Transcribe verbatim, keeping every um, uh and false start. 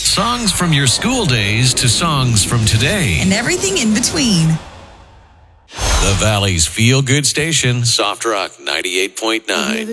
Songs from your school days to songs from today. And everything in between. The Valley's feel-good station, Soft Rock ninety-eight point nine.